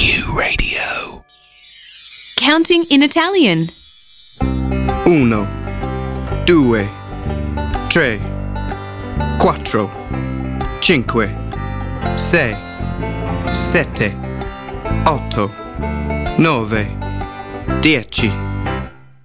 Q Radio. Counting in Italian. 1, 2, 3, 4, 5, 6, 7, 8, 9, 10.